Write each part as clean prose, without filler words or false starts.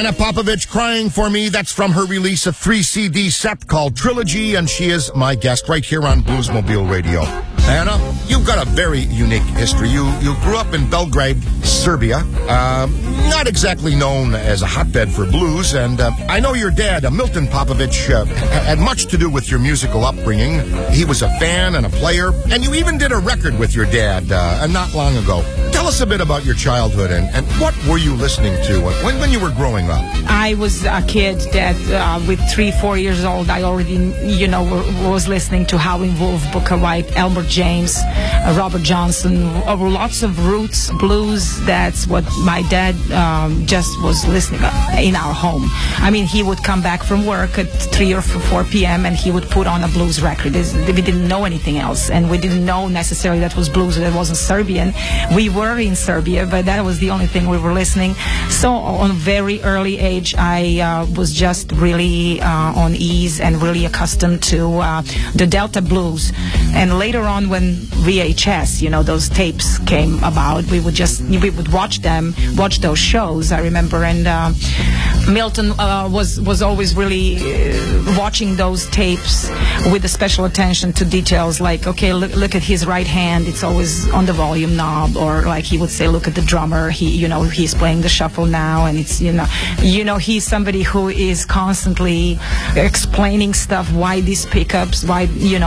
Anna Popovich, Crying for Me. That's from her release, a 3-CD set called Trilogy, and she is my guest right here on Bluesmobile Radio. Anna, you've got a very unique history. You grew up in Belgrade, Serbia, not exactly known as a hotbed for blues, and I know your dad, Milton Popovich, had much to do with your musical upbringing. He was a fan and a player, and you even did a record with your dad not long ago. Tell us a bit about your childhood and what were you listening to when you were growing up? I was a kid that with 3-4 years old, I already, was listening to Howlin' Wolf, Booker White, Albert James, Robert Johnson, lots of roots, blues. That's what my dad just was listening in our home. I mean, he would come back from work at 3 or 4 p.m. and he would put on a blues record. We didn't know anything else, and we didn't know necessarily that was blues, that wasn't Serbian. We were in Serbia, but that was the only thing we were listening. So on a very early age, I was just really on ease and really accustomed to the Delta blues. And later on, when VHS, those tapes came about, we would watch those shows. I remember, and Milton was always really watching those tapes with a special attention to details, like, okay, look at his right hand, it's always on the volume knob, or like he would say, look at the drummer, he's playing the shuffle now, and it's he's somebody who is constantly explaining stuff, why these pickups, why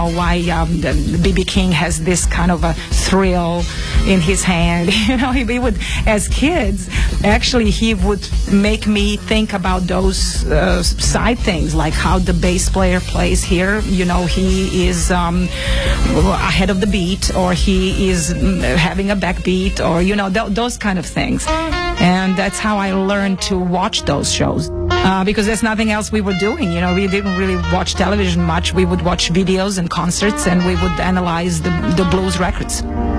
B.B. King has this kind of a thrill in his hand. He would, as kids, actually he would make me think about those side things, like how the bass player plays here. He is ahead of the beat, or he is having a backbeat, or those kind of things. And that's how I learned to watch those shows, because there's nothing else we were doing. We didn't really watch television much. We would watch videos and concerts, and we would analyze the blues records.